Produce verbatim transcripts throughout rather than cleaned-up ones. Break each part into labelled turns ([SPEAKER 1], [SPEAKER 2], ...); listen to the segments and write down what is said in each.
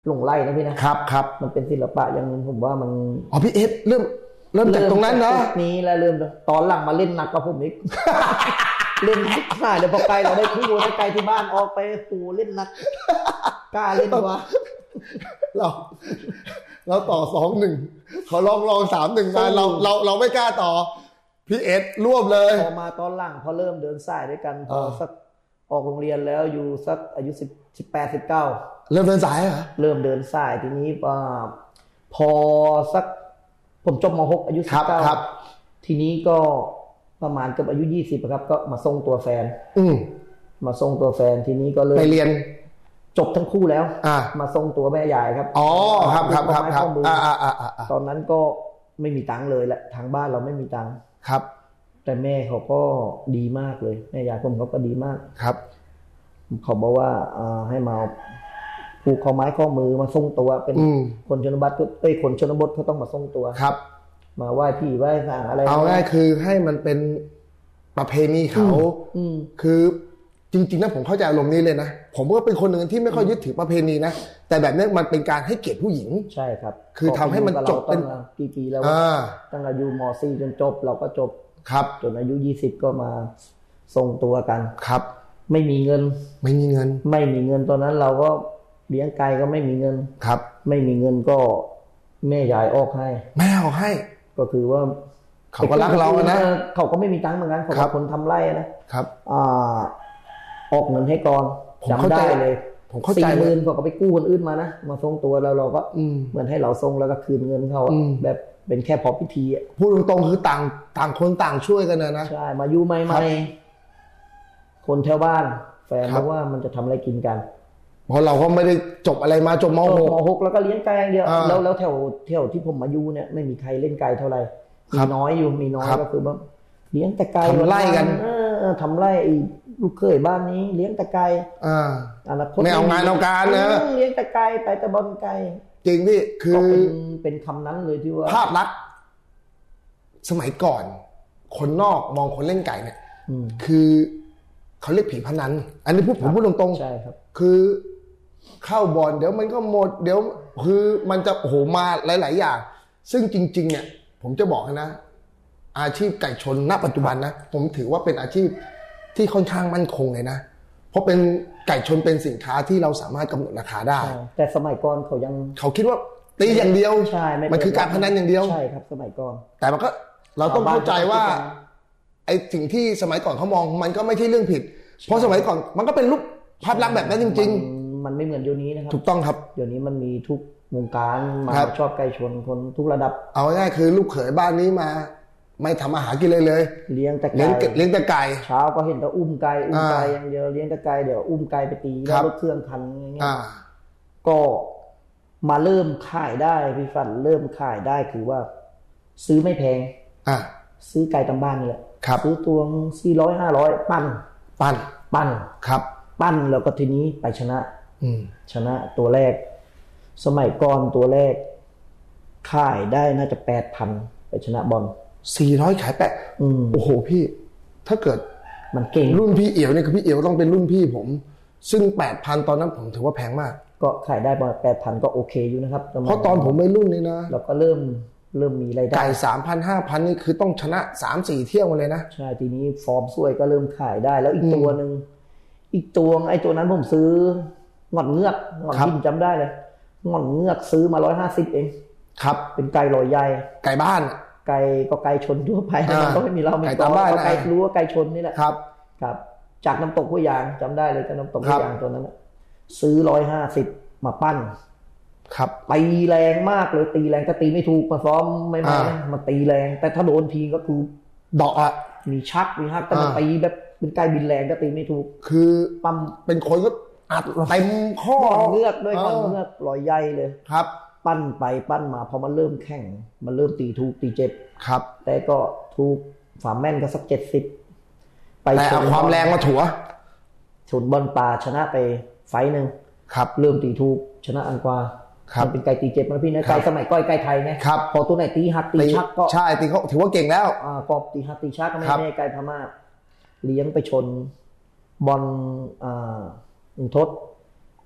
[SPEAKER 1] หลงไล่นะพี่นะครับ
[SPEAKER 2] ครับ
[SPEAKER 1] มันเป็นศิลปะอย่างนึงผมว่ามัน
[SPEAKER 2] อ๋อพี่เอสเริ่มเริ่มจากตรงนั้นเนาะ
[SPEAKER 1] นี้แล้วเริ่มตอนหลังมาเล่นหนักกับผมอีกเล่นหายเดี๋ยวพอไกลเราได้คู่ได้ไกลที่บ้านออกไปโหเล่นหนักกล้าเล่นวะ
[SPEAKER 2] เราเราต่อสองหนึ่งเขาลองลองสามหนึ่งมาเราเราเราไม่กล้าต่อพี่เอสรวบเลย
[SPEAKER 1] พอมาตอนหลังพอเริ่มเดินสายด้วยกันพอสักออกโรงเรียนแล้วอยู่สักอายุสิบสิบแปดสิบเก้า
[SPEAKER 2] เริ่มเดินสายเหรอ
[SPEAKER 1] เริ่มเดินสายทีนี้พอสักผมจบม หกอายุสิบเก้าทีนี้ก็ประมาณกับอายุยี่สิบครับก็มาส่งตัวแฟน
[SPEAKER 2] อืม
[SPEAKER 1] มาส่งตัวแฟนทีนี้ก็เลย
[SPEAKER 2] ไปเรียน
[SPEAKER 1] จบทั้งคู่แล้วมาส่งตัวแม่ยายครับ
[SPEAKER 2] อ๋อครับครับครับครับอ่าอ่าอ่า
[SPEAKER 1] ตอนนั้นก็ไม่มีตังค์เลยแหละทางบ้านเราไม่มีตังค์
[SPEAKER 2] ครับ
[SPEAKER 1] แต่แม่เขาก็ดีมากเลยแม่ยายผมเขาก็ดีมาก
[SPEAKER 2] ครับ
[SPEAKER 1] เขาบอกว่าให้มาผูกข้อไม้ข้อมือมาส่งตัวเป็นคนชนบทก็เอ้ยคนชนบทเขาต้องมาส่งตัว
[SPEAKER 2] ครับ
[SPEAKER 1] มาไหว้พี่ไหว้ศาลอะไร
[SPEAKER 2] เอาง่ายคือให้มันเป็นประเพณีเขาคือจริงๆนะผมเข้าใจอารมณ์นี้เลยนะผมก็เป็นคนหนึ่งที่ไม่ค่อยยึดถือประเพณีนะแต่แบบนี้มันเป็นการให้เกียรติผู้หญิง
[SPEAKER 1] ใช่ครับ
[SPEAKER 2] คือทำให้มันจบเป็น
[SPEAKER 1] กี่ปีแล้วตั้งอายุม สี่จนจบเราก็จบ
[SPEAKER 2] ครับ
[SPEAKER 1] จนอายุยี่สิบก็มาส่งตัวกัน
[SPEAKER 2] ครับ
[SPEAKER 1] ไม่มีเงิน
[SPEAKER 2] ไม่มีเงิน
[SPEAKER 1] ไม่มีเงินตอนนั้นเราก็เลี้ยงไก่ก็ไม่มีเงิน
[SPEAKER 2] ครับ
[SPEAKER 1] ไม่มีเงินก็แม่ยายออกให้
[SPEAKER 2] แม่ออกให้
[SPEAKER 1] ก็คือว่า
[SPEAKER 2] เขาก็รักเรานะ
[SPEAKER 1] เขาก็ไม่มีตังค์เหมือนกันเขาเป็นคนทำไร่นะครับอ่าออกเงินให้ก่อนจำได้เลย
[SPEAKER 2] ผมเข้าใจ
[SPEAKER 1] สี่หมื่นเขาก็ไปกู้คนอื่นมานะมาส่งตัวแล้วเราก็เหมือนให้เราส่งแล้วก็คืนเงินเขาแบบเป็นแค่พอพิธี
[SPEAKER 2] พูดตรงๆคือต่างต่างคนต่างช่วยกันนะนะ
[SPEAKER 1] ใช่มาอยู่ใหม่ๆคนแถวบ้านแฟนบอกว่ามันจะทำอะไรกินกัน
[SPEAKER 2] เพราะเราก็ไม่ได้จบอะไรมาจบม หก
[SPEAKER 1] ม หกแล้วก็เลี้ยงไก่อย่างเดียวแล้วแล้วแถวแถวที่ผมมาอยู่เนี่ยไม่มีใครเล่นไก่เท่าไหร่มีน้อยอยู่มีน้อยก็คือว่าเลี้ยงแต่ไก่
[SPEAKER 2] ทำไร่กัน
[SPEAKER 1] ทำไร่ลูกเคยบ้านนี้เลี้ยงแต่ไก่
[SPEAKER 2] อนาคตไม่เอางานเอาการเนอะ
[SPEAKER 1] เลี้ยงแต่ไก่ไปแต่บอลไก่
[SPEAKER 2] จริงพี่คือ
[SPEAKER 1] เป็นคำนั้นเลยที่ว่า
[SPEAKER 2] ภาพลักษณ์สมัยก่อนคนนอกมองคนเล่นไก่เนี่ยคือเขาเรียกผีพนันอันนี้พูดผมพูดตรง
[SPEAKER 1] ๆใช่ครับ
[SPEAKER 2] คือเข้าบอลเดี๋ยวมันก็หมดเดี๋ยวคือมันจะโอ้โหมาหลายๆอย่างซึ่งจริงๆเนี่ยผมจะบอกนะอาชีพไก่ชนณปัจจุบันนะผมถือว่าเป็นอาชีพที่ค่อนข้างมั่นคงเลยนะเพราะเป็นไก่ชนเป็นสินค้าที่เราสามารถกำหนดราคาได้
[SPEAKER 1] แต่สมัยก่อนเขายัง
[SPEAKER 2] เขาคิดว่าตีอย่างเดียว
[SPEAKER 1] ใช่
[SPEAKER 2] มันคือการพนันอย่างเดียว
[SPEAKER 1] ใช่ครับสมัยก่อน
[SPEAKER 2] แต่มันก็เราต้องเข้าใจว่าไอ้สิ่งที่สมัยก่อนเขามองมันก็ไม่ใช่เรื่องผิดเพราะสมัยก่อนมันก็เป็นรูปภาพลักษณ์แบบนั้นจริง
[SPEAKER 1] ๆมันไม่เหมือนเดี๋ยวนี้นะครับ
[SPEAKER 2] ถูกต้องครับ
[SPEAKER 1] เดี๋ยวนี้มันมีทุกวงการมาชอบไก่ชนคนทุกระดับ
[SPEAKER 2] เอาง่ายคือลูกเขยบ้านนี้มาไม่ทำอาหารกินเลยเลย
[SPEAKER 1] เลี้ยงแต่ไก่
[SPEAKER 2] เลี้ยงแต่ไก่
[SPEAKER 1] เช้าก็เห็นแต่อุ้มไก่อุ้มไก่อย่างเดียวเลี้ยงแต่ไก่เดี๋ยวอุ้มไก่ไปตีแล้วรถเครื่องคันอย่างเงี้ยก็มาเริ่มขายได้พี่ฟันเริ่มขายได้คือว่าซื้อไม่แพงซื้อไก่ตามบ้านนี่แหละซื้อตัวสี่ร้อยห้าร้อยปั้น
[SPEAKER 2] ปั้น
[SPEAKER 1] ปั้น
[SPEAKER 2] ครับ
[SPEAKER 1] ปั้นแล้วก็ทีนี้ไปชนะชนะตัวแรกสมัยก่อนตัวแรกขายได้น่าจะแปดพันไปชนะบอล
[SPEAKER 2] สี่ร้อยขายแปะโอ้โหพี่ถ้าเกิด
[SPEAKER 1] มันเก่ง
[SPEAKER 2] รุ่นพี่เอ๋วเนี่ยคือพี่เอ๋วต้องเป็นรุ่นพี่ผมซึ่ง แปดพัน ตอนนั้นผมถือว่าแพงมาก
[SPEAKER 1] ก็ขายได้ประมาณ แปดพัน ก็โอเคอยู่นะครับ
[SPEAKER 2] เพราะตอนผมไม่รุ่นนี่นะ
[SPEAKER 1] เราก็เริ่มเริ่มมีรายได้
[SPEAKER 2] ไก่ สามพัน ห้าพัน นี่คือต้องชนะ สามสี่ เที่ยวมาเลยนะ
[SPEAKER 1] ใช่ทีนี้ฟอร์มสวยก็เริ่มขายได้แล้วอีกตัวนึงอีกตัวไอ้ตัวนั้นผมซื้อหงอนเงือกหงอนหินจำได้เลยหงอนเงือกซื้อมาหนึ่งร้อยห้าสิบเอง
[SPEAKER 2] ครับ
[SPEAKER 1] เป็นไก่ลอยใหญ่
[SPEAKER 2] ไก่บ้าน
[SPEAKER 1] ไก่ก็ไก่ชนทั่วไปมันก็ไม่มีเราไม่
[SPEAKER 2] ตามบ้าน
[SPEAKER 1] ไก่รู้ว่าไก่ชนนี่แหละ
[SPEAKER 2] ครับ
[SPEAKER 1] ครับจากน้ำตกห้วยยางจำได้เลยจากน้ำตกห้วยยางตัวนั้นซื้อร้อยห้าสิบมาปั้น
[SPEAKER 2] ครับ
[SPEAKER 1] ตีแรงมากเลยตีแรงก็ตีไม่ถูกมาซ้อมไม่ไม่มาตีแรงแต่ถ้าโดนทีก็คือ
[SPEAKER 2] ดอกอะ
[SPEAKER 1] มีชักมีฮักแต่มาตีแบบเป็นไก่บินแรงก็ตีไม่ถูก
[SPEAKER 2] คือปั๊มเป็นคนก็อัดเต็มข้อ
[SPEAKER 1] เลือกด้วยข้อเลือกลอยใหญ่เลย
[SPEAKER 2] ครับ
[SPEAKER 1] ปั้นไปปั้นมาพอมันเริ่มแข่งมันเริ่มตีถูกตีเจ็บ
[SPEAKER 2] ครับ
[SPEAKER 1] แต่ก็ถูกฝาแม่นก็สักเจ็ดสิบ
[SPEAKER 2] ไปแต่เอาความแรงมาถัว
[SPEAKER 1] ชนบอลป่าชนะไปไฟหนึ่ง
[SPEAKER 2] ครับ
[SPEAKER 1] เริ่มตีถูกชนะอันกว่ามันเป็นไก่ตีเจ็บนะพี่นะไก่สมัยก้อยไก่ไทยนะครับพอตัวไหนตีหักตีชักก็
[SPEAKER 2] ใช่ตีเขาถือว่าเก่งแล้ว
[SPEAKER 1] อ่าก็ตีหักตีชักก็ไม่แน่ไก่พม่าเลี้ยงไปชนบอลอ่าอุทศ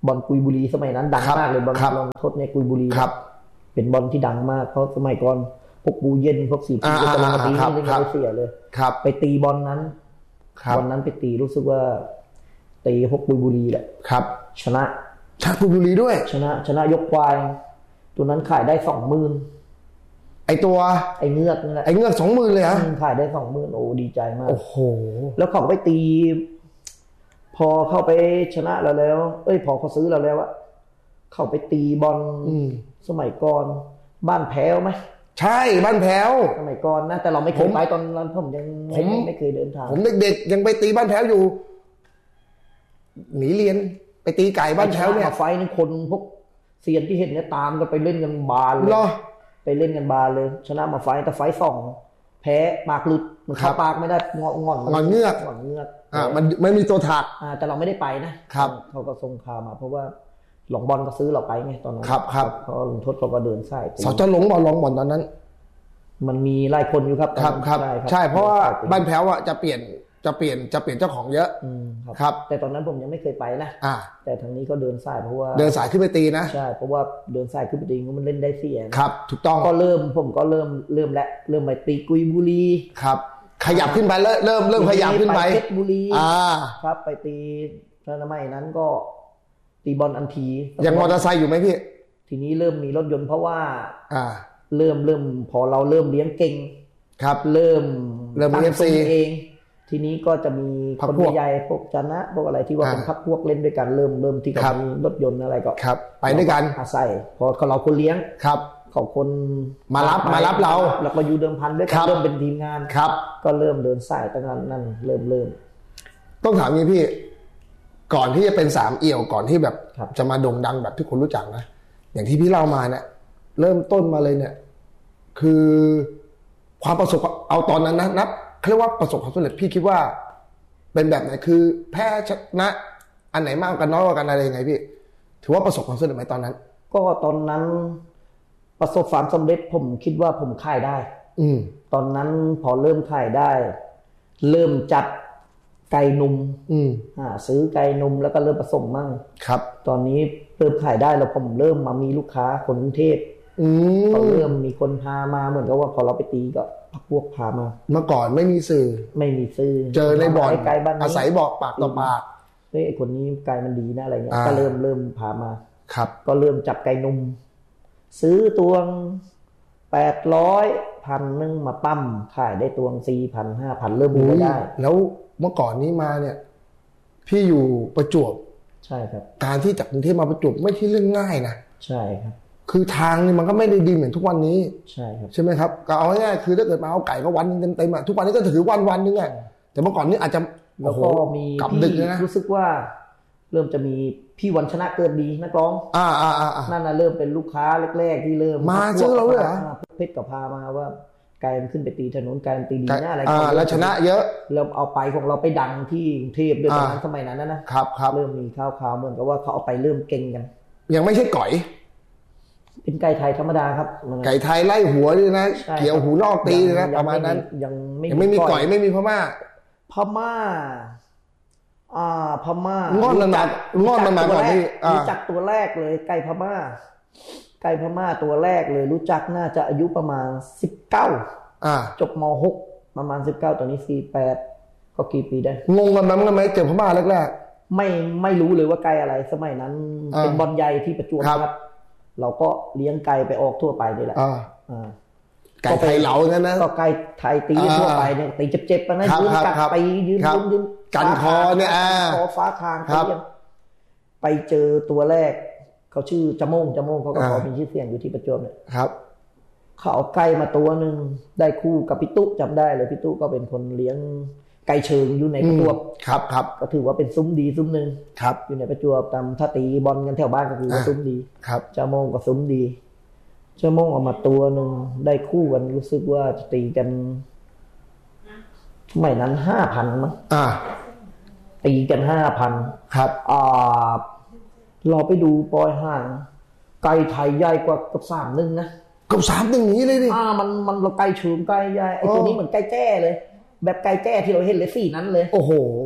[SPEAKER 1] บอลกุยบุรีสมัยนั้นดังมากเลยบอลลงโทษในกุยบุรีเป็นบอลที่ดังมากเพราะสมัยก่อนพวกบูเย็นพวกสี่ปีก็จะลงมาตีนี่ไม่ได้เสียเลยไปตีบอลนั้นบอลนั้นไปตีรู้สึกว่าตีพวกกุยบุรีแหละชนะ
[SPEAKER 2] ชนะกุยบุรีด้วย
[SPEAKER 1] ชนะชนะยกควายตัวนั้นขายได้สองหมื่น
[SPEAKER 2] ไอตัว
[SPEAKER 1] ไอเงือกนี่แหละ
[SPEAKER 2] ไอเงือกสองหมื่นเลยฮะ
[SPEAKER 1] ขายได้สองหมื่นโอ้ดีใจมาก
[SPEAKER 2] โอ้โห
[SPEAKER 1] แล้วเขาไปตีพอเข้าไปชนะเราแล้วเอ้ยพอเขาซื้อเราแล้วอะเข้าไปตีบอลสมัยก่อนบ้านแพ้วไหม
[SPEAKER 2] ใช่บ้านแพ้ว
[SPEAKER 1] สมัยก่อนนะแต่เราไม่เคยไปตอนนั้นผมยังผมไม่เคยเดินทาง
[SPEAKER 2] ผมเด็กๆยังไปตีบ้านแพ้วอยู่หนีเรียนไปตีไก่บ้านแพ้วเนี่ย
[SPEAKER 1] ไฟนี่คนพวกเซียนที่เห็นเนี่ยตามกันไปเล่นกันบานเลยไปเล่นกันบานเลยชนะมาไฟแต่ไฟสองแพ้ปากหลุดมันเข้าปากไม่ได้งอนงอน
[SPEAKER 2] งอนเงือก
[SPEAKER 1] งอนเงือก
[SPEAKER 2] อ่ามันไม่มีตัวถัก
[SPEAKER 1] อ่าแต่เราไม่ได้ไปนะครับเขาก็ส่งข่าวมาเพราะว่าหลงบอลก็ซื้อเราไปไงตอนนั้น
[SPEAKER 2] ครับครับ
[SPEAKER 1] เพราะลงทดเขาก็เดินสาย
[SPEAKER 2] สจะหลงบอลหลงบอลตอนนั้น
[SPEAKER 1] มันมีหลายคนอยู่ครับ
[SPEAKER 2] ครับครับใช่เพราะว่าบ้านแพ้วอ่ะจะเปลี่ยนจะเปลี่ยนจะเปลี่ยนเจ้าของเยอะครับ
[SPEAKER 1] แต่ตอนนั้นผมยังไม่เคยไปนะแต่ทางนี้ก็เดินสายเพราะว่า
[SPEAKER 2] เดินสายขึ้นไปตีนะ
[SPEAKER 1] ใช่เพราะว่าเดินสายขึ้นไปตีมันเล่นได้เสีย
[SPEAKER 2] ครับถูกต้อง
[SPEAKER 1] ก็เริ่มผมก็เริ่มเริ่มและเริ่มไปตีกุยบุรี
[SPEAKER 2] ครับขยับขึ้นไปเริ่มเริ่มเริ่มขยับขึ้นไป
[SPEAKER 1] เพชรบุรีครับไปตีสมัยนั้นก็ตีบอลอันที
[SPEAKER 2] ยังมอเตอร์ไซค์อยู่ไหมพี่
[SPEAKER 1] ทีนี้เริ่มมีรถยนต์เพราะว่าเริ่มเริ่มพอเราเริ่มเลี้ยงเก่ง
[SPEAKER 2] ครับ
[SPEAKER 1] เริ่ม
[SPEAKER 2] เริ่มมี เอฟ ซี
[SPEAKER 1] เองทีนี้ก็จะมีคนใหญ่พวกจนะพวกอะไรที่ว่าเป็นพักพวกเล่นด้วยกันเริ่มเริ่มที่จะมีรถยนต์อะไรก็
[SPEAKER 2] ครับไปด้วยกัน
[SPEAKER 1] อาศัยพอเราคนเลี้ยง
[SPEAKER 2] ครับ
[SPEAKER 1] เขาคน
[SPEAKER 2] มารับมารับเรา
[SPEAKER 1] แล้วก็อยู่เดิมพันด้วยกันเริ่มเป็นทีมงาน
[SPEAKER 2] ครับ
[SPEAKER 1] ก็เริ่มเดินสายตั้งแต่นั้นเริ่มเริ่ม
[SPEAKER 2] ต้องถามงี้พี่ก่อนที่จะเป็นสามเอี่ยวก่อนที่แบบจะมาโด่งดังแบบที่คนรู้จักนะอย่างที่พี่เล่ามาเนี่ยเริ่มต้นมาเลยเนี่ยคือความประสบเอาตอนนั้นนะนับเรียกว่าประสบความสำเร็จพี่คิดว่าเป็นแบบไหนคือแพ้ชนะอันไหนมากกันน้อยกว่ากันอะไรยังไงพี่ถือว่าประสบความสำเร็จไหมตอนนั้น
[SPEAKER 1] ก็ตอนนั้นประสบความสำเร็จผมคิดว่าผมขายได้ อืมตอนนั้นพอเริ่มขายได้เริ่มจัดไก่นมอืมอ่าซื้อไก่นมแล้วก็เริ่มผสมมั่ง
[SPEAKER 2] ครับ
[SPEAKER 1] ตอนนี้เริ่มขายได้แล้วผมเริ่มมามีลูกค้าคนกรุงเทพอืมก็เริ่มมีคนพามาเหมือนกับว่าพอเราไปตีก็พวกพามา
[SPEAKER 2] เมื่อก่อนไม่มีสื่อ
[SPEAKER 1] ไม่มีสื่อ
[SPEAKER 2] เจอในบ่อนอาศัยบอกปากต่อปาก
[SPEAKER 1] เฮ้ยไอ้คนนี้ไก่มันดีนะอะไรเงี้ยก็เริ่มเริ่มพามา
[SPEAKER 2] ครับ
[SPEAKER 1] ก็เริ่มจับไก่นมซื้อตวงแปดร้อยพันหนึ่งมาปั้มขายได้ตวงสี่พันห้าพันเริ่มมีได้
[SPEAKER 2] แล้วเมื่อก่อนนี้มาเนี่ยพี่อยู่ประจวบ
[SPEAKER 1] ใช่ครับ
[SPEAKER 2] การที่จากกรุงเทพมาประจวบไม่ใช่เรื่องง่ายนะ
[SPEAKER 1] ใช่ครับ
[SPEAKER 2] คือทางนี่มันก็ไม่ได้ดีเหมือนทุกวันนี้
[SPEAKER 1] ใช่ครับ
[SPEAKER 2] ใช่ไหมครับก็เอาง่ายๆคือถ้าเกิดมาเอาไก่ก็วันเต็มๆอ่ะทุกวันนี้ก็ถือวันวันนึงอ่ะแต่เมื่อก่อนนี้อาจจะ
[SPEAKER 1] แล้วก็มี
[SPEAKER 2] กลับดึกนะ
[SPEAKER 1] รู้สึกว่าเริ่มจะมีพี่วันชนะเกิดดีนักร้อง
[SPEAKER 2] อ่าอ่าอ่า
[SPEAKER 1] นั่นน่ะเริ่มเป็นลูกค้าแรกๆที่เริ่ม
[SPEAKER 2] มาซื้อเราเลยเหรอ
[SPEAKER 1] เพชรกับพามาว่าไก่มันขึ้นไปตีถนนไก่มันตีดีนะอะไร
[SPEAKER 2] อ่าแล้วชนะเยอะ
[SPEAKER 1] แล้วเอาไปของเราไปดังที่กรุงเทพด้วยตอนนั้นสมัยนั้นนะครับ
[SPEAKER 2] ครับ
[SPEAKER 1] เริ่มมีข่าวๆเหมือนกับว่าเขาเอาไปเริ่มเก่งกัน
[SPEAKER 2] ยังไม่ใช่ก่อย
[SPEAKER 1] เป็นไก่ไทยธรรมดาครับ
[SPEAKER 2] ไก่ไทยไล่หัวด้วยนะเกี่ยวหูนอกตีเลยนะประมาณนั้น
[SPEAKER 1] ยังไม่
[SPEAKER 2] ยังไม่มีก่อยไม่มีพม่า
[SPEAKER 1] พม่าอ่าพม่า
[SPEAKER 2] ง้อนมันมาง้อนมันมาก่อนที่
[SPEAKER 1] รู้จักตัวแรกเลยไก่พม่าไก่พม่าตัวแรกเลยรู้จักน่าจะอายุประมาณสิบเก้า
[SPEAKER 2] อ่า
[SPEAKER 1] จบม.หกประมาณสิบเก้าตอนนี้สี่สิบแปดก็กี่ปีได้
[SPEAKER 2] งงกันมั้งไหมเจอพม่าแรก
[SPEAKER 1] ๆไม่ไม่รู้เลยว่าไก่อะไรสมัยนั้นเป็นบอลใหญ่ที่ประจวบครับเราก็เลี้ยงไก่ไปออกทั่วไปนี่แหละ
[SPEAKER 2] ไก่ไทยเหลานั่นนะ
[SPEAKER 1] ก็ไก่ไทยตีทั่วไปเนี่ยตีเจ็บๆนะยืนกัดไปยืนยืนยืน
[SPEAKER 2] กันคอเนี่ย
[SPEAKER 1] คอฟ้าคางไปเจอตัวแรกเขาชื่อจมงจมงเขาก็ขอมีชื่อเสียงอยู่ที่ประจวบเนี่ย
[SPEAKER 2] ครับ
[SPEAKER 1] เขาเอาไก่มาตัวหนึ่งได้คู่กับพี่ตุ๊จำได้เลยพี่ตุ๊ก็เป็นคนเลี้ยงไก่เชิงอยู่ในประจวบ
[SPEAKER 2] ครับครับ
[SPEAKER 1] ก็ถือว่าเป็นซุ้มดีซุ้มหนึ่ง
[SPEAKER 2] ครับ
[SPEAKER 1] อยู่ในประจวบตามถ้าตีบอลกันแถวบ้านก็คือว่าซุ้มดี
[SPEAKER 2] ครับ
[SPEAKER 1] จมงก็ซุ้มดีจมงออกมาตัวหนึ่งได้คู่กันรู้สึกว่าจะตีกันสมัยนั้นห้าพันมั้ง
[SPEAKER 2] อ่า
[SPEAKER 1] ตีกันห้าพัน
[SPEAKER 2] ครับ
[SPEAKER 1] อ่าเราไปดูปอยห่างไก่ไทยใหญ่กว่ากับสามหนึ่งนะ
[SPEAKER 2] กับสามหนึ่งนี้เลยดิ
[SPEAKER 1] อ่ามันมันเราไก่เฉิมไก่ใหญ่ไอตัวนี้เหมือนไก่แจ้เลยแบบไก่แจ้ที่เราเห็นเลยสี่นั้นเลย
[SPEAKER 2] โอ้โห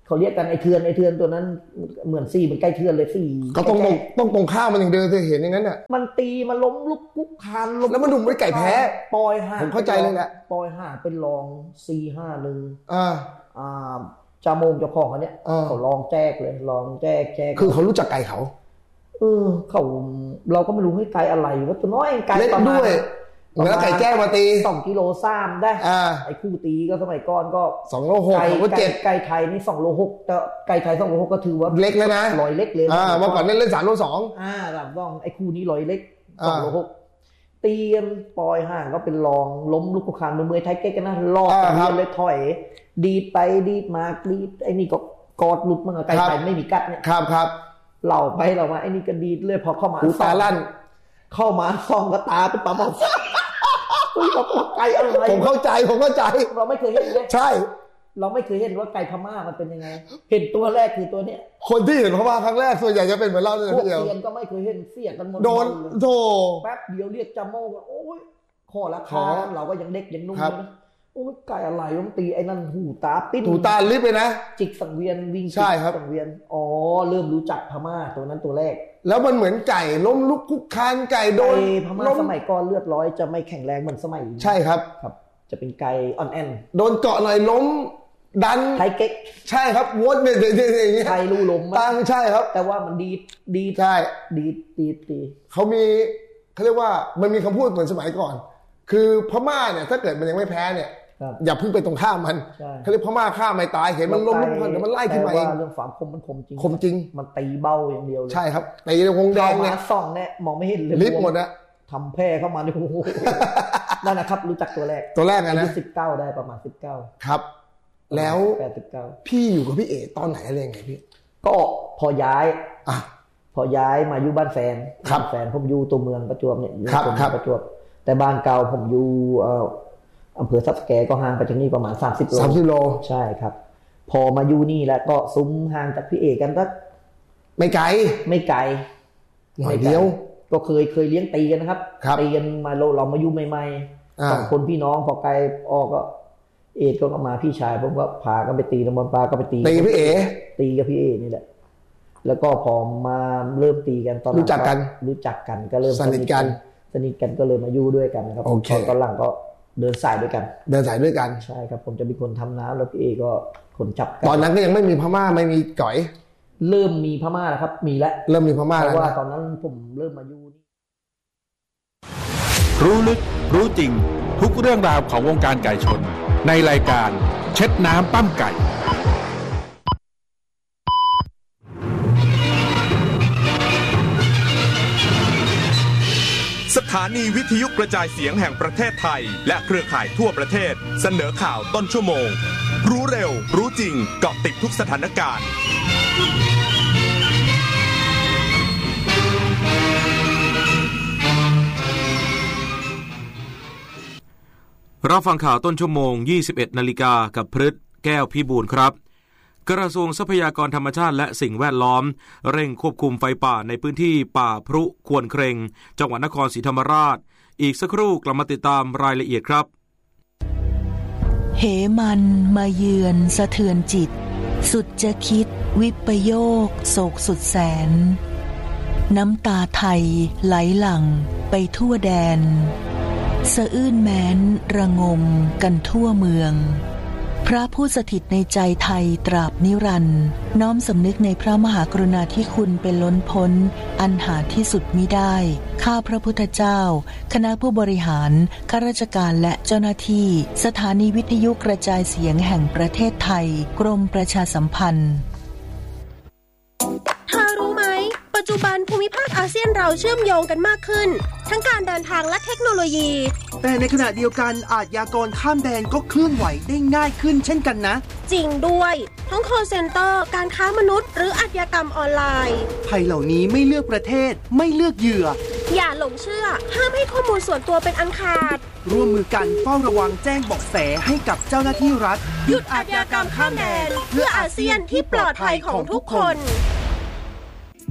[SPEAKER 1] เขาเรียกกันไอเทือนไอเทือนตัวนั้นเหมือนซี่มันใกล้เทือนเลยซี่
[SPEAKER 2] ก็ต้องต้องตรงข้ามมันอย่างเดินจะเห็นอย่างนั้นน่ะ
[SPEAKER 1] มันตีมันล้มลุกคุกคานล้ม
[SPEAKER 2] แล้วมันดุไม่ไก่แพ้
[SPEAKER 1] ปอยห่า
[SPEAKER 2] ผมเข้าใจเลยแหละ
[SPEAKER 1] ปอยห่าเป็นรองสี่ห้าหนึ่ง
[SPEAKER 2] อ่า
[SPEAKER 1] อ่าจาโมงเจ้าของเขาเนี่ยเขาลองแจกเลยลองแจกแจก
[SPEAKER 2] คือเขารู้จักไก่เขา
[SPEAKER 1] เออเขาเราก็ไม่รู้ให้ไก่อะไรว่าตัวน้อยไก่
[SPEAKER 2] ประมาณด้วยแล้วไก่แจ้งมาตี
[SPEAKER 1] สองกิโลสามได้ไอ้คู่ตีก็สมัยก่อนก็
[SPEAKER 2] สองโลหกไก่เจ็ด
[SPEAKER 1] ไก่ไทยนี่สองโลหกแต่ไก่ไทยสองโลหกก็ถือว่า
[SPEAKER 2] เล็กแล้วนะ
[SPEAKER 1] ลอยเล็กเลย
[SPEAKER 2] อ่าเมื่อก่อนเล่นเล่นสามโลสอง
[SPEAKER 1] อ่าแบบต้องไอ้คู่นี้ลอยเล็กสองโลหกตีนปอยห่างก็เป็นรองล้มลูกคุกคานมือไทยเก๊กกันนะรอบกันเลยถอยดีดไปดีดมาดีดไอ้นี่ก็กอดหลุดมันไก่ไทยไม่มีกัดเนี่ย
[SPEAKER 2] ครับครับ
[SPEAKER 1] เหล่าไปเหล่ามาไอ้นี่ก็ดีดเลยพอเข้ามา
[SPEAKER 2] ตาลั่น
[SPEAKER 1] เข้ามาซองก็ตาเป็นปลาหมอไก่อะไร
[SPEAKER 2] ผมเข้าใจผมเข้าใจ
[SPEAKER 1] เราไม่เคยเห็นเลย
[SPEAKER 2] ใช่
[SPEAKER 1] เราไม่เคยเห็นว่าไก่พม่ามันเป็นยังไงเห็นตัวแรกคือตัวเนี้ย
[SPEAKER 2] คนที่เห็นพม่าครั้งแรกส่วนใหญ่จะเป็นเหมือนเราเลย
[SPEAKER 1] พี่เดียวเสียนก็ไม่เคยเห็นเสียกันหมด
[SPEAKER 2] โดนโธ่
[SPEAKER 1] แป๊บเดียวเรียกจำโม่กันโอ้ยคอละคาเราก็ยังเด็กยังนุ่มเลยนะโอ้ยไก่อะไรมันตีไอ้นั่นหูตาปิ้น
[SPEAKER 2] หูตาลิบเลยนะ
[SPEAKER 1] จิกสังเวียนวิ่ง
[SPEAKER 2] ใช่ครับ
[SPEAKER 1] สังเวียนอ๋อเริ่มรู้จักพม่าตัวนั้นตัวแรก
[SPEAKER 2] แล้วมันเหมือนไก่ล้มลุกคุกคานไก่โดน
[SPEAKER 1] พม่าสมัยก่อนเลือดร้อยจะไม่แข็งแรงเหมือนสมัย
[SPEAKER 2] ใช่ครับ
[SPEAKER 1] ครับจะเป็นไก่อ่อนแอน
[SPEAKER 2] โดนเกาะหน่อยล้มดัน
[SPEAKER 1] ไทยเก๊ก
[SPEAKER 2] ใช่ครับวดเนี่ยอย่างเงี้ย
[SPEAKER 1] ไทยลู่ลม
[SPEAKER 2] ตั้งใช่ครับ
[SPEAKER 1] แต่ว่ามันดีดี
[SPEAKER 2] ใช่
[SPEAKER 1] ดีดีดี
[SPEAKER 2] เขามีเขาเรียกว่ามันมีคำพูดเหมือนสมัยก่อนคือพม่าเนี่ยถ้าเกิดมันยังไม่แพ้เนี่ยอย่าเพิ่งไปตรงข้ามมันเขาเรียกพม่าฆ่าไม่ตายเห็นมันล้มลุกมันเดี๋ยวมันไล่ขึ้นมาเอง
[SPEAKER 1] เรื่องฝามคมมันคมจริง
[SPEAKER 2] คมจริง
[SPEAKER 1] มันตีเบ้าอย่างเดียวเลย
[SPEAKER 2] ใช่ครับตีในวงแดงเนี่ย
[SPEAKER 1] ส่องเนี่ยมองไม่เห็นเลย
[SPEAKER 2] ลิฟหมดนะ
[SPEAKER 1] ทำแพร่เข้ามาในโอ้โหนั่นนะครับรู้จักตัวแรก
[SPEAKER 2] ตัวแรกนะ
[SPEAKER 1] สิบเก้าได้ประมาณสิบเก้า
[SPEAKER 2] ครับแล้ว
[SPEAKER 1] แปดสิบเก้า
[SPEAKER 2] พี่อยู่กับพี่เอ๋ตอนไหนอะไรยังไงพี่
[SPEAKER 1] ก็พอย้าย
[SPEAKER 2] อ่ะ
[SPEAKER 1] พอย้ายมาอยู่บ้านแฟนแฟนผมอยู่ตัวเมืองประจวบเนี่ยอยู่ตัวเมืองประจวบแต่บ้านเก่าผมอยู่เอ่ออำเภอซับแกก็ห่างไปจากนี่ประมาณสามสิบโล
[SPEAKER 2] สามสิบโล
[SPEAKER 1] ใช่ครับพอมาอยู่นี่แล้วก็ซุ้มห่างจากพี่เอกกันสัก
[SPEAKER 2] ไม่ไกล
[SPEAKER 1] ไม่ไกล
[SPEAKER 2] หน่อยเดียว
[SPEAKER 1] ก็เคยเคยเลี้ยงตีกันนะครับตีกันมาเราเรามาอยู่ใหม่ๆสองคนพี่น้องพอไกลออกก็เอกก็มาพี่ชายผมก็พากันไปตีน้ำมันปลาก็ไปตี
[SPEAKER 2] ตีพี่เอ
[SPEAKER 1] ตีกับพี่เอนี่แหละแล้วก็พอมาเริ่มตีกันตอน
[SPEAKER 2] รู้จักกัน
[SPEAKER 1] รู้จักกันก็เริ่ม
[SPEAKER 2] สนิทกัน
[SPEAKER 1] สนิทกันก็เลยมาอยู่ด้วยกันครับตอนหลังก็เดินสายด้วยกัน
[SPEAKER 2] เดินสายด้วยกัน
[SPEAKER 1] ใช่ครับผมจะเป็นคนทำน้ำแล้วพี่เอก็คนจับ
[SPEAKER 2] ตอนนั้นก็ยังไม่มีพม่าไม่มีก๋อย
[SPEAKER 1] เริ่มมีพม่าแล้วครับมีแล้ว
[SPEAKER 2] เริ่มมีพม่าแล้ว
[SPEAKER 1] เพราะว่าตอนนั้นผมเริ่มมาอยู่นี่
[SPEAKER 3] รู้ลึกรู้จริงทุกเรื่องราวของวงการไก่ชนในรายการเช็ดน้ำปั้มไก่
[SPEAKER 4] สถานีวิทยุกระจายเสียงแห่งประเทศไทยและเครือข่ายทั่วประเทศเสนอข่าวต้นชั่วโมงรู้เร็วรู้จริงเกาะติดทุกสถานการณ์
[SPEAKER 3] รับฟังข่าวต้นชั่วโมง ยี่สิบเอ็ดนาฬิกากับพฤทธิ์แก้วพิบูลครับกระทรวงทรัพยากรธรรมชาติและสิ่งแวดล้อมเร่งควบคุมไฟป่าในพื้นที่ป่าพรุควนเครงจังหวัดนครศรีธรรมราชอีกสักครู่กลับมาติดตามรายละเอียดครับ
[SPEAKER 5] เหมันมาเยือนสะเทือนจิตสุดจะคิดวิปโยคโศกสุดแสนน้ำตาไทยไหลหลั่งไปทั่วแดนสะอื้นแม้นระงมกันทั่วเมืองพระผู้สถิตในใจไทยตราบนิรันดร์น้อมสำนึกในพระมหากรุณาธิคุณเป็นล้นพ้นอันหาที่สุดมิได้ข้าพระพุทธเจ้าคณะผู้บริหารข้าราชการและเจ้าหน้าที่สถานีวิทยุกระจายเสียงแห่งประเทศไทยกรมประชาสัมพันธ์
[SPEAKER 6] เธอรู้ไหมปัจจุบันภูมิภาคอาเซียนเราเชื่อมโยงกันมากขึ้นทั้งการเดินทางและเทคโนโลยี
[SPEAKER 7] แต่ในขณะเดียวกันอาชญากรข้ามแดนก็เคลื่อนไหวได้ง่ายขึ้นเช่นกันนะ
[SPEAKER 6] จริงด้วยทั้ง call center การค้ามนุษย์หรืออาชญากรรมออนไลน์
[SPEAKER 7] ภัยเหล่านี้ไม่เลือกประเทศไม่เลือกเหยื่อ
[SPEAKER 6] อย่าหลงเชื่อห้ามให้ข้อมูลส่วนตัวเป็นอันขาด
[SPEAKER 7] ร่วมมือกันเฝ้าระวังแจ้งเบาะแสให้กับเจ้าหน้าที่รัฐ
[SPEAKER 6] หยุดอาชญากรรมข้ามแดนเพื่ออาเซียนที่ปลอดภัยของทุกคน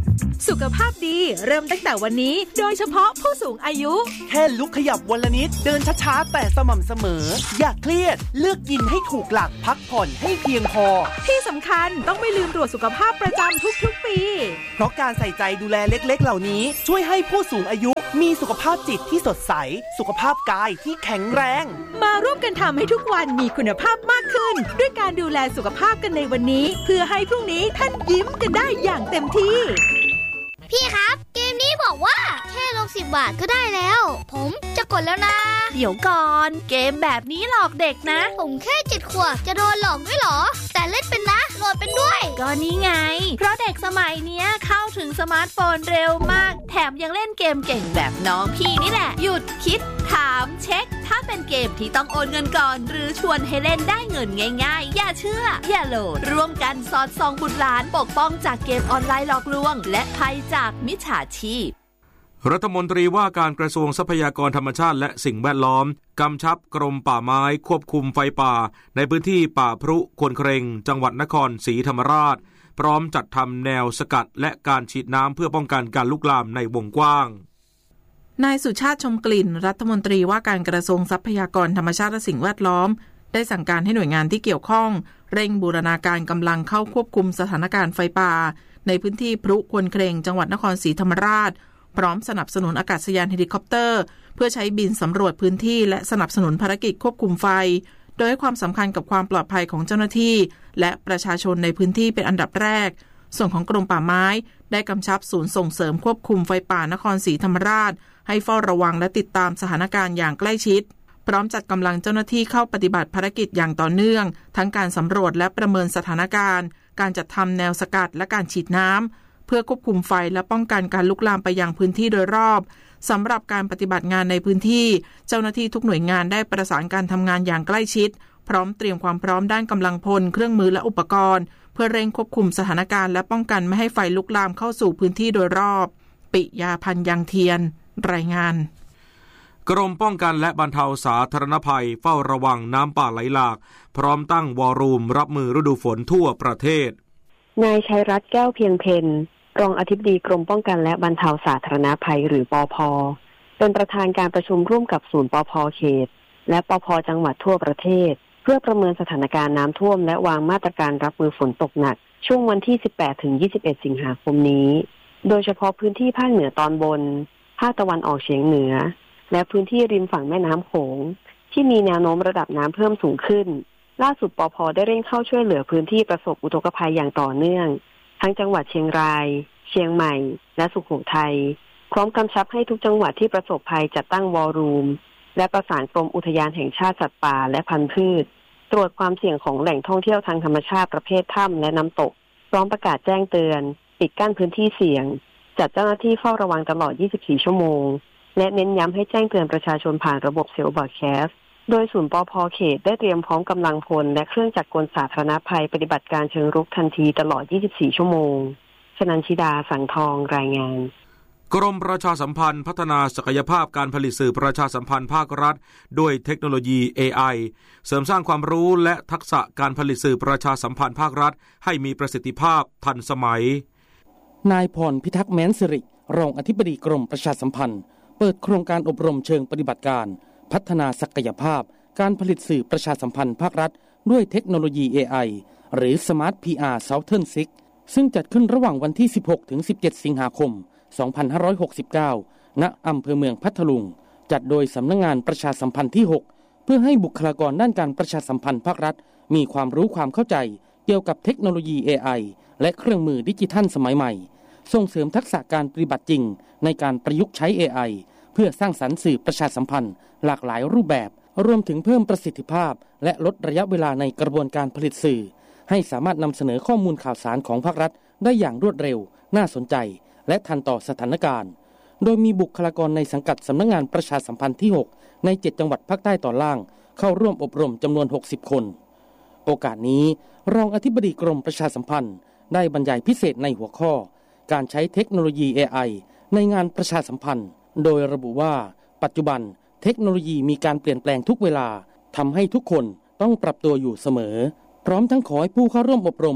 [SPEAKER 8] สุขภาพดีเริ่มตั้งแต่วันนี้โดยเฉพาะผู้สูงอายุ
[SPEAKER 7] แค่ลุกขยับวันละนิดเดินช้าๆแต่สม่ำเสมออย่าเครียดเลือกกินให้ถูกหลักพักผ่อนให้เพียงพอ
[SPEAKER 8] ที่สำคัญต้องไม่ลืมตรวจสุขภาพประจำทุกๆปี
[SPEAKER 7] เพราะการใส่ใจดูแลเล็กๆเหล่านี้ช่วยให้ผู้สูงอายุมีสุขภาพจิตที่สดใสสุขภาพกายที่แข็งแรง
[SPEAKER 8] มาร่วมกันทำให้ทุกวันมีคุณภาพมากขึ้นด้วยการดูแลสุขภาพกันในวันนี้เพื่อให้พรุ่งนี้ท่านยิ้มกันได้อย่างเต็มที่
[SPEAKER 9] พี่ครับเกมนี้บอกว่าแค่ลงสิบบาทก็ได้แล้วผมจะกดแล้วนะ
[SPEAKER 10] เดี๋ยวก่อนเกมแบบนี้หลอกเด็กนะ
[SPEAKER 9] ผมแค่เจ็ดขวบจะโดนหลอกด้วยเหรอแต่เล่นเป็นนะโหลดเป็นด้วย
[SPEAKER 10] ก็นี่ไงเพราะเด็กสมัยเนี้ยเข้าถึงสมาร์ทโฟนเร็วมากแถมยังเล่นเกมเก่งแบบน้องพี่นี่แหละหยุดคิดถามเช็คถ้าเป็นเกมที่ต้องโอนเงินก่อนหรือชวนให้เล่นได้เงินง่ายๆอย่าเชื่ออย่าโหลดร่วมกันสอดส่องบุตรหลานปกป้องจากเกมออนไลน์หลอกลวงและภัยจากมิจฉาชีพ
[SPEAKER 3] รัฐมนตรีว่าการกระทรวงทรัพยากรธรรมชาติและสิ่งแวดล้อมกำชับกรมป่าไม้ควบคุมไฟป่าในพื้นที่ป่าพรุควนเครงจังหวัดนครศรีธรรมราชพร้อมจัดทำแนวสกัดและการฉีดน้ำเพื่อป้องกันการลุกลามในวงกว้าง
[SPEAKER 11] นายสุชาติชมกลิ่นรัฐมนตรีว่าการกระทรวงทรัพยากรธรรมชาติและสิ่งแวดล้อมได้สั่งการให้หน่วยงานที่เกี่ยวข้องเร่งบูรณาการกำลังเข้าควบคุมสถานการณ์ไฟป่าในพื้นที่พรุควนเครงจังหวัดนครศรีธรรมราชพร้อมสนับสนุนอากาศยานเฮลิคอปเตอร์เพื่อใช้บินสำรวจพื้นที่และสนับสนุนภารกิจควบคุมไฟโดยให้ความสำคัญกับความปลอดภัยของเจ้าหน้าที่และประชาชนในพื้นที่เป็นอันดับแรกส่วนของกรมป่าไม้ได้กำชับศูนย์ส่งเสริมควบคุมไฟป่านครศรีธรรมราชให้เฝ้าระวังและติดตามสถานการณ์อย่างใกล้ชิดพร้อมจัดกำลังเจ้าหน้าที่เข้าปฏิบัติภารกิจอย่างต่อเนื่องทั้งการสำรวจและประเมินสถานการณ์การจัดทำแนวสกัดและการฉีดน้ำเพื่อควบคุมไฟและป้องกันการลุกลามไปยังพื้นที่โดยรอบสำหรับการปฏิบัติงานในพื้นที่เจ้าหน้าที่ทุกหน่วยงานได้ประสานการทำงานอย่างใกล้ชิดพร้อมเตรียมความพร้อมด้านกำลังพลเครื่องมือและอุปกรณ์เพื่อเร่งควบคุมสถานการณ์และป้องกันไม่ให้ไฟลุกลามเข้าสู่พื้นที่โดยรอบปิยาพันธ์ยังเทียนรายงาน
[SPEAKER 3] กรมป้องกันและบรรเทาสาธารณภัยเฝ้าระวังน้ำป่าไหลหลากพร้อมตั้งวอรูมรับมือฤดูฝนทั่วประเทศ
[SPEAKER 12] นายชัยรัตน์แก้วเพียงเพ็ญรองอธิบดีกรมป้องกันและบรรเทาสาธารณภัยหรือปภ.เป็นประธานการประชุมร่วมกับศูนย์ปภ.เขตและปภ.จังหวัดทั่วประเทศเพื่อประเมินสถานการณ์น้ำท่วมและวางมาตรการรับมือฝนตกหนักช่วงวันที่ สิบแปดถึงยี่สิบเอ็ด สิงหาคมนี้โดยเฉพาะพื้นที่ภาคเหนือตอนบนภาคตะวันออกเฉียงเหนือและพื้นที่ริมฝั่งแม่น้ำโขงที่มีแนวโน้มระดับน้ำเพิ่มสูงขึ้นล่าสุดปภ.ได้เร่งเข้าช่วยเหลือพื้นที่ประสบอุทกภัยอย่างต่อเนื่องทั้งจังหวัดเชียงรายเชียงใหม่และสุโขทัยพร้อมกำชับให้ทุกจังหวัดที่ประสบภัยจัดตั้งวอรูมและประสานกรมอุทยานแห่งชาติสัตว์ป่าและพันธุ์พืชตรวจความเสี่ยงของแหล่งท่องเที่ยวทางธรรมชาติประเภทถ้ำและน้ำตกพร้อมประกาศแจ้งเตือนปิดกั้นพื้นที่เสี่ยงจัดเจ้าหน้าที่เฝ้าระวังตลอดยี่สิบสี่ชั่วโมงและเน้นย้ำให้แจ้งเตือนประชาชนผ่านระบบเซลล์บอร์ดแคสต์โดยศูนย์ปภ.เขตได้เตรียมพร้อมกำลังพลและเครื่องจักรกลสาธารณภัยปฏิบัติการเชิงรุกทันทีตลอดยี่สิบสี่ชั่วโมงชนันชิดาสังทองรายงาน
[SPEAKER 3] กรมประชาสัมพันธ์พัฒนาศักยภาพการผลิตสื่อประชาสัมพันธ์ภาครัฐด้วยเทคโนโลยี เอ ไอ เสริมสร้างความรู้และทักษะการผลิตสื่อประชาสัมพันธ์ภาครัฐให้มีประสิทธิภาพทันสมัย
[SPEAKER 13] นายพรพิทักษ์แม้นสิริรองอธิบดีกรมประชาสัมพันธ์เปิดโครงการอบรมเชิงปฏิบัติการพัฒนาศักยภาพการผลิตสื่อประชาสัมพันธ์ภาครัฐด้วยเทคโนโลยี เอ ไอ หรือ Smart พี อาร์ Southern ซิกซึ่งจัดขึ้นระหว่างวันที่ สิบหกถึงสิบเจ็ด สิงหาคม สองพันห้าร้อยหกสิบเก้า ณ อำเภอเมืองพัทลุงจัดโดยสำนักงานประชาสัมพันธ์ที่ หกเพื่อให้บุคลากรด้านการประชาสัมพันธ์ภาครัฐมีความรู้ความเข้าใจเกี่ยวกับเทคโนโลยี เอ ไอ และเครื่องมือดิจิทัลสมัยใหม่ส่งเสริมทักษะการปฏิบัติจริงในการประยุกต์ใช้ เอ ไอ เพื่อสร้างสรรค์สื่อประชาสัมพันธ์หลากหลายรูปแบบรวมถึงเพิ่มประสิทธิภาพและลดระยะเวลาในกระบวนการผลิตสื่อให้สามารถนำเสนอข้อมูลข่าวสารของภาครัฐได้อย่างรวดเร็วน่าสนใจและทันต่อสถานการณ์โดยมีบุคลากรในสังกัดสำนักงานประชาสัมพันธ์ที่หกในเจ็ดจังหวัดภาคใต้ตอนล่างเข้าร่วมอบรมจำนวนหกสิบคนโอกาสนี้รองอธิบดีกรมประชาสัมพันธ์ได้บรรยายพิเศษในหัวข้อการใช้เทคโนโลยี เอ ไอ ในงานประชาสัมพันธ์โดยระบุว่าปัจจุบันเทคโนโลยีมีการเปลี่ยนแปลงทุกเวลาทำให้ทุกคนต้องปรับตัวอยู่เสมอพร้อมทั้งขอให้ผู้เข้าร่วมอบรม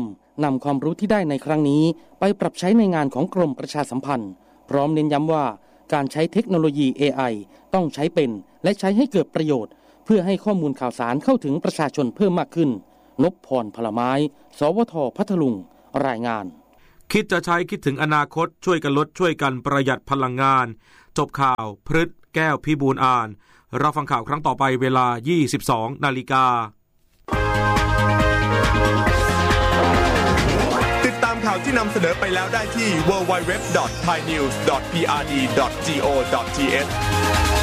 [SPEAKER 13] นำความรู้ที่ได้ในครั้งนี้ไปปรับใช้ในงานของกรมประชาสัมพันธ์พร้อมเน้นย้ำว่าการใช้เทคโนโลยี เอ ไอ ต้องใช้เป็นและใช้ให้เกิดประโยชน์เพื่อให้ข้อมูลข่าวสารเข้าถึงประชาชนเพิ่มมากขึ้นนพพรพลไม้สวทพัทลุงรายงาน
[SPEAKER 3] คิดจะใช้คิดถึงอนาคตช่วยกันลดช่วยกันประหยัดพลังงานจบข่าวพฤษแก้วพิบูลอ่านรับฟังข่าวครั้งต่อไปเวลา ยี่สิบสองนาฬิกา
[SPEAKER 4] ติดตามข่าวที่นำเสนอไปแล้วได้ที่ ดับเบิลยู ดับเบิลยู ดับเบิลยู ดอท ไทยนิวส์ ดอท พี อาร์ ดี ดอท จี โอ ดอท ที เอช